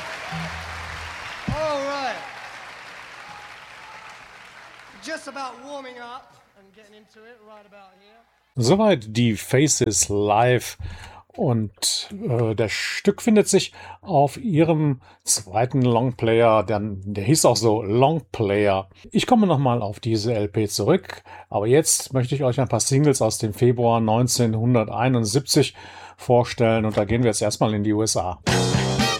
All right. Just about warming up and getting into it right about here. Soweit die Faces live. Und das Stück findet sich auf ihrem zweiten Longplayer, der hieß auch so Longplayer. Ich komme nochmal auf diese LP zurück, aber jetzt möchte ich euch ein paar Singles aus dem Februar 1971 vorstellen und da gehen wir jetzt erstmal in die USA.